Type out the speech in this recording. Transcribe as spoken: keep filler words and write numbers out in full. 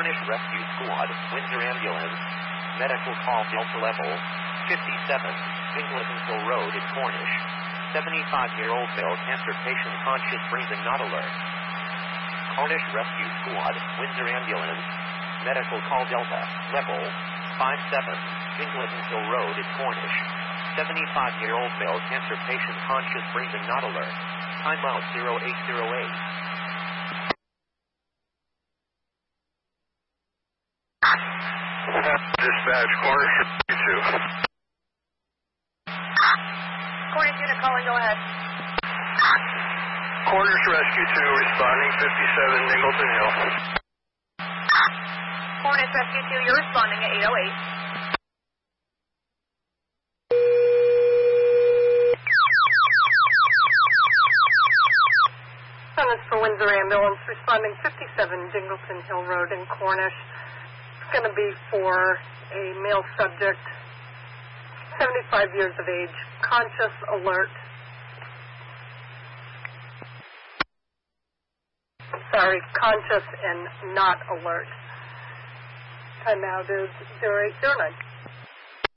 Cornish Rescue Squad, Windsor Ambulance, medical call Delta Level, fifty-seven, Singleton Hill Road in Cornish. seventy-five-year-old male cancer patient conscious breathing not alert. Cornish Rescue Squad, Windsor Ambulance, medical call Delta Level, five-seven, Singleton Hill Road in Cornish. seventy-five-year-old male cancer patient conscious breathing not alert. Timeout zero eight zero eight. Dispatch, Cornish Rescue two. Cornish unit calling, go ahead. Cornish Rescue two responding, fifty-seven Dingleton Hill. Cornish Rescue two, you're responding at eight oh eight. Summons for Windsor Ambulance responding fifty-seven Dingleton Hill Road in Cornish. It's going to be for a male subject, seventy-five years of age, conscious, alert. Sorry, conscious and not alert. Timeout is zero eight zero nine.